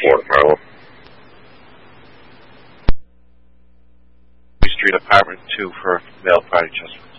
Fort Harlem. Street, apartment 2 for male party, Chester.